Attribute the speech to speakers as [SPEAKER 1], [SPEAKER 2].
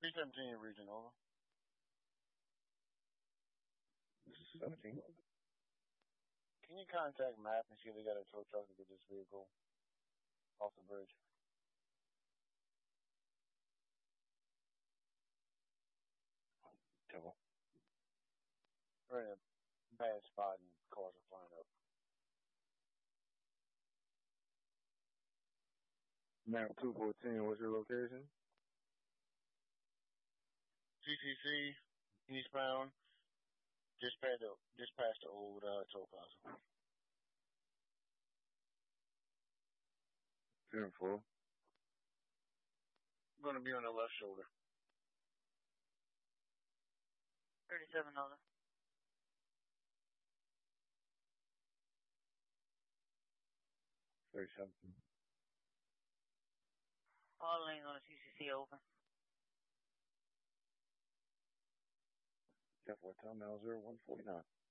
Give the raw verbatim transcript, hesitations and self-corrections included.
[SPEAKER 1] three seventeen region, over.
[SPEAKER 2] seventeen.
[SPEAKER 1] Can you contact M A P and see if they got a tow truck to get this vehicle off the bridge?
[SPEAKER 2] Tow.
[SPEAKER 1] We're in a bad spot and cars are flying up.
[SPEAKER 2] Map two fourteen, what's your location?
[SPEAKER 1] C C C, eastbound, just past the, just past the old uh, toll plaza.
[SPEAKER 2] ten four.
[SPEAKER 1] I'm going to be on the left shoulder.
[SPEAKER 3] thirty-seven dollars.
[SPEAKER 2] thirty-seven.
[SPEAKER 3] Following on C C C, over.
[SPEAKER 2] ten four, Tom Mauser, one forty-nine.